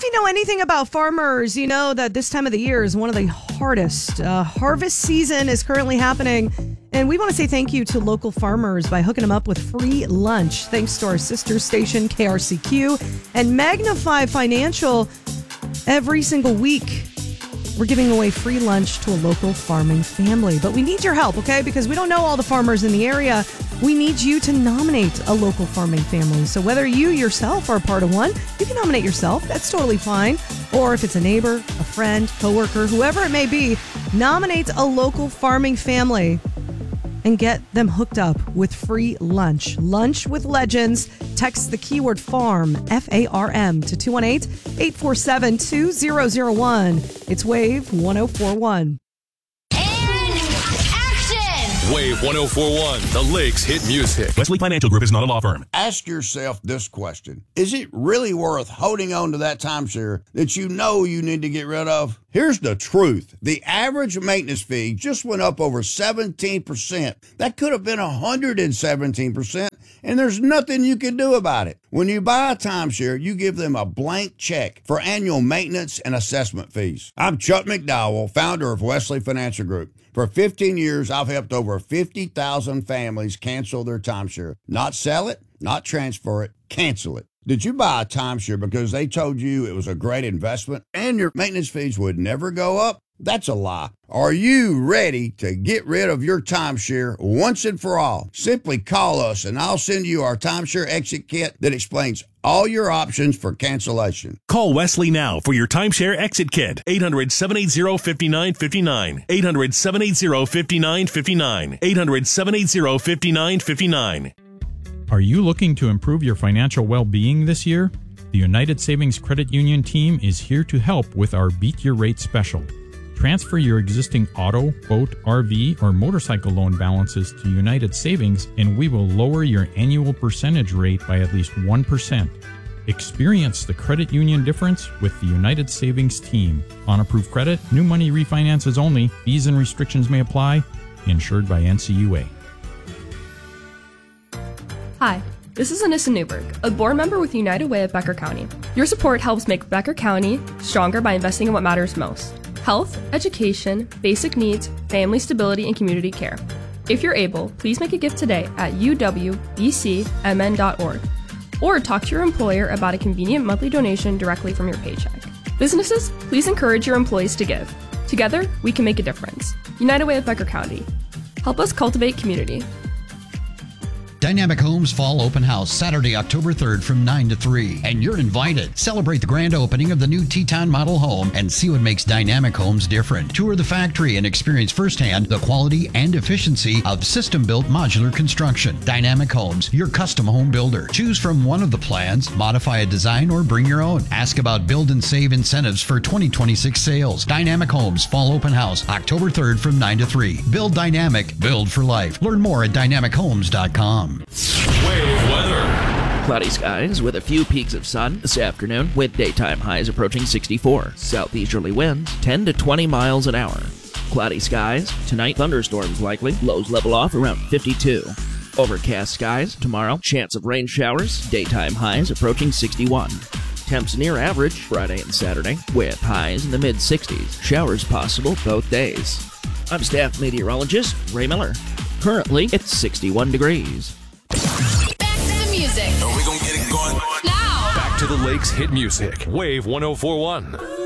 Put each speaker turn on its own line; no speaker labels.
you know anything about farmers, you know that this time of the year is one of the hardest. Harvest season is currently happening, and we want to say thank you to local farmers by hooking them up with free lunch. Thanks to our sister station, KRCQ, and Magnify Financial. Every single week, we're giving away free lunch to a local farming family. But we need your help, okay? Because we don't know all the farmers in the area. We need you to nominate a local farming family. So whether you yourself are part of one, you can nominate yourself. That's totally fine. Or if it's a neighbor, a friend, coworker, whoever it may be, nominate a local farming family and get them hooked up with free lunch. Lunch with Legends. Text the keyword FARM, F-A-R-M, to 218-847-2001. It's Wave 1041.
Wave 1041, the Lakes hit music.
Wesley Financial Group is not a law firm.
Ask yourself this question. Is it really worth holding on to that timeshare that you know you need to get rid of? Here's the truth. The average maintenance fee just went up over 17%. That could have been 117%, and there's nothing you can do about it. When you buy a timeshare, you give them a blank check for annual maintenance and assessment fees. I'm Chuck McDowell, founder of Wesley Financial Group. For 15 years, I've helped over 50,000 families cancel their timeshare. Not sell it, not transfer it, cancel it. Did you buy a timeshare because they told you it was a great investment and your maintenance fees would never go up? That's a lie. Are you ready to get rid of your timeshare once and for all? Simply call us and I'll send you our timeshare exit kit that explains all your options for cancellation.
Call Wesley now for your timeshare exit kit. 800-780-5959. 800-780-5959. 800-780-5959.
Are you looking to improve your financial well-being this year? The United Savings Credit Union team is here to help with our Beat Your Rate special. Transfer your existing auto, boat, RV, or motorcycle loan balances to United Savings, and we will lower your annual percentage rate by at least 1%. Experience the credit union difference with the United Savings team. On approved credit, new money refinances only. Fees and restrictions may apply. Insured by NCUA.
Hi, this is Anissa Newberg, a board member with United Way of Becker County. Your support helps make Becker County stronger by investing in what matters most: health, education, basic needs, family stability, and community care. If you're able, please make a gift today at uwbcmn.org or talk to your employer about a convenient monthly donation directly from your paycheck. Businesses, please encourage your employees to give. Together, we can make a difference. United Way of Becker County. Help us cultivate community.
Dynamic Homes Fall Open House, Saturday, October 3rd from 9 to 3. And you're invited. Celebrate the grand opening of the new Teton model home and see what makes Dynamic Homes different. Tour the factory and experience firsthand the quality and efficiency of system-built modular construction. Dynamic Homes, your custom home builder. Choose from one of the plans, modify a design, or bring your own. Ask about build and save incentives for 2026 sales. Dynamic Homes Fall Open House, October 3rd from 9 to 3. Build dynamic, build for life. Learn more at dynamichomes.com.
Wave weather.
Cloudy skies with a few peaks of sun this afternoon with daytime highs approaching 64. Southeasterly winds 10 to 20 miles an hour. Cloudy skies tonight, thunderstorms likely. Lows level off around 52. Overcast skies tomorrow, chance of rain showers. Daytime highs approaching 61. Temps near average Friday and Saturday with highs in the mid-60s. Showers possible both days. I'm staff meteorologist Ray Miller. Currently, it's 61 degrees.
Back to the music.
Are we gonna get it going?
Now.
Back to the Lakes hit music. Wave 1041.